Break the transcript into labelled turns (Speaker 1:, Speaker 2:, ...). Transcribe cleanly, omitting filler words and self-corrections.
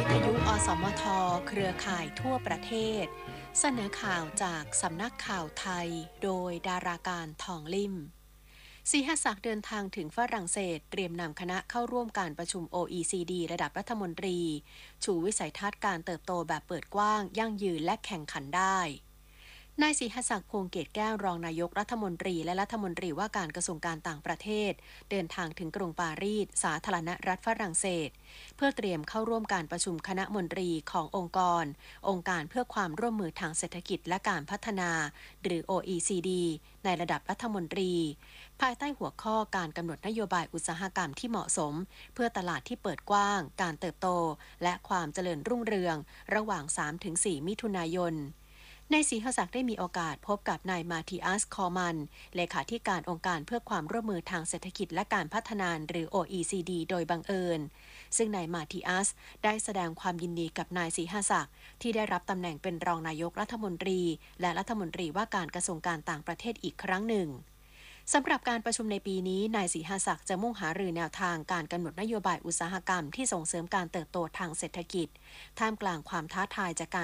Speaker 1: วิทยุอสมทเครือข่ายทั่วประเทศเสนอข่าวจากสำนักข่าวไทยโดยดาราการทองลิ่มศรีหศักดิ์เดินทางถึงฝรั่งเศสเตรียมนำคณะเข้าร่วมการประชุม OECD ระดับรัฐมนตรีชูวิสัยทัศน์การเติบโตแบบเปิดกว้างยั่งยืนและแข่งขันได้นายศรีหศักดิ์พวงเกตแก้วรองนายกรัฐมนตรีและรัฐมนตรีว่าการกระทรวงการต่างประเทศเดินทางถึงกรุงปารีสสาธารณรัฐฝรั่งเศสเพื่อเตรียมเข้าร่วมการประชุมคณะมนตรีขององค์การเพื่อความร่วมมือทางเศรษฐกิจและการพัฒนาหรือ OECD ในระดับรัฐมนตรีภายใต้หัวข้อการกำหนดนโยบายอุตสาหกรรมที่เหมาะสมเพื่อตลาดที่เปิดกว้างการเติบโตและความเจริญรุ่งเรืองระหว่าง 3-4 มิถุนายนนายศรีหศักดิ์ได้มีโอกาสพบกับนายมาธิอัส คอมันเลขาธิการองค์การเพื่อความร่วมมือทางเศรษฐกิจและการพัฒนาหรือ OECD โดยบังเอิญซึ่งนายมาธิอัสได้แสดงความยินดีกับนายศรีหศักดิ์ที่ได้รับตำแหน่งเป็นรองนายกรัฐมนตรีและรัฐมนตรีว่าการกระทรวงการต่างประเทศอีกครั้งหนึ่งสำหรับการประชุมในปีนี้นายศรีหศักดิ์จะมุ่งหารือแนวทางการกำหนดนโยบายอุตสาหกรรมที่ส่งเสริมการเติบโตทางเศรษฐกิจท่ามกลางความท้าทายจากการ